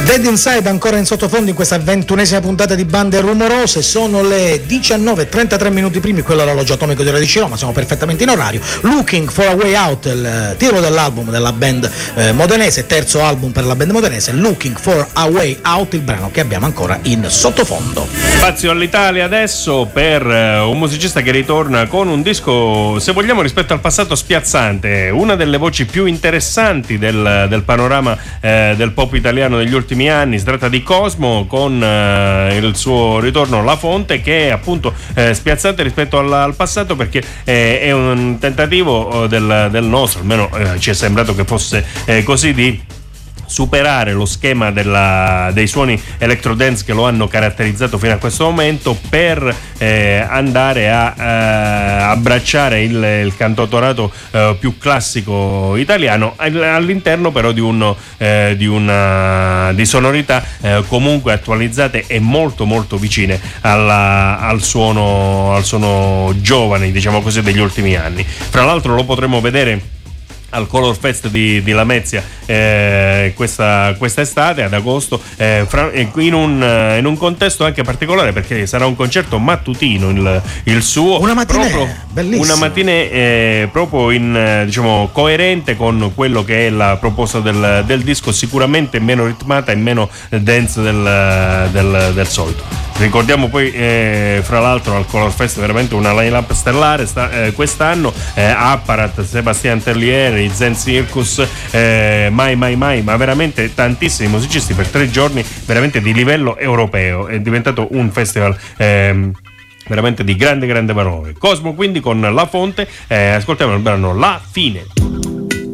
Dead Inside ancora in sottofondo in questa 21esima puntata di Bande Rumorose. Sono le 19:33 minuti primi, quello è l'orologio atomico di Radio Roma, siamo perfettamente in orario. Looking for a Way Out, il titolo dell'album della band modenese, terzo album per la band modenese. Looking for a Way Out, il brano che abbiamo ancora in sottofondo. Spazio all'Italia adesso per un musicista che ritorna con un disco, se vogliamo, rispetto al passato spiazzante, una delle voci più interessanti del panorama del pop italiano degli ultimi anni. Si tratta di Cosmo con il suo ritorno La Fonte, che è appunto spiazzante rispetto al passato, perché è un tentativo del nostro, almeno ci è sembrato che fosse così, di superare lo schema dei suoni electro dance che lo hanno caratterizzato fino a questo momento, per andare a abbracciare il cantautorato più classico italiano, all'interno però di sonorità comunque attualizzate e molto molto vicine al suono giovane, diciamo così, degli ultimi anni. Fra l'altro lo potremo vedere al Color Fest di Lamezia questa estate, ad agosto, in un contesto anche particolare, perché sarà un concerto mattutino il suo, una mattinée bellissima, una mattinée proprio diciamo coerente con quello che è la proposta del disco, sicuramente meno ritmata e meno dance del solito. Ricordiamo poi fra l'altro al Color Fest veramente una line-up stellare quest'anno, Apparat, Sebastian Tellier, Zen Circus, mai, ma veramente tantissimi musicisti per 3 giorni, veramente di livello europeo. È diventato un festival veramente di grande valore. Cosmo quindi con La Fonte, ascoltiamo il brano La Fine.